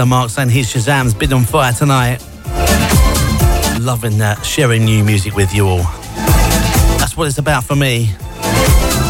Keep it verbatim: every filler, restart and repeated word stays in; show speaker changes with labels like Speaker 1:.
Speaker 1: producer Mark saying his Shazam's been on fire tonight. Loving that, sharing new music with you all. That's what it's about for me.